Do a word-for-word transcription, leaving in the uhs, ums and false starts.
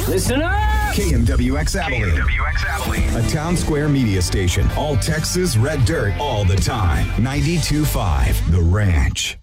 Listen up! K M W X Abilene. K M W X Abilene. A Town Square media station. All Texas red dirt all the time. ninety-two point five The Ranch.